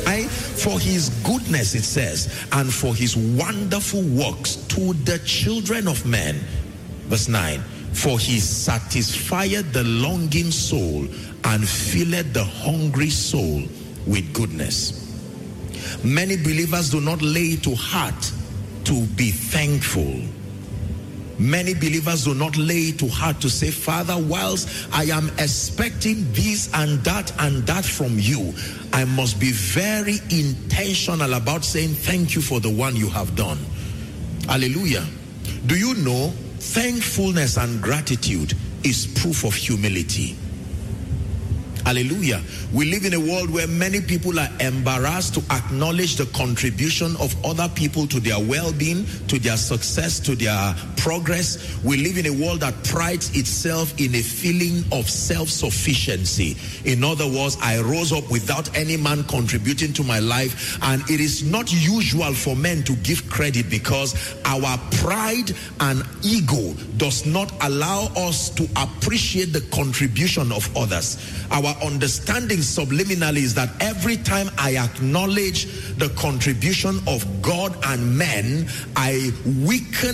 For his goodness, it says, and for his wonderful works to the children of men. Verse 9, for he satisfieth the longing soul and filleth the hungry soul with goodness. Many believers do not lay to heart to be thankful. Many believers do not lay to heart to say, Father, whilst I am expecting this and that from you, I must be very intentional about saying thank you for the one you have done. Hallelujah. Do you know thankfulness and gratitude is proof of humility? Hallelujah. We live in a world where many people are embarrassed to acknowledge the contribution of other people to their well-being, to their success, to their progress. We live in a world that prides itself in a feeling of self-sufficiency. In other words, I rose up without any man contributing to my life, and it is not usual for men to give credit because our pride and ego does not allow us to appreciate the contribution of others. Our understanding subliminally is that every time I acknowledge the contribution of God and men, I weaken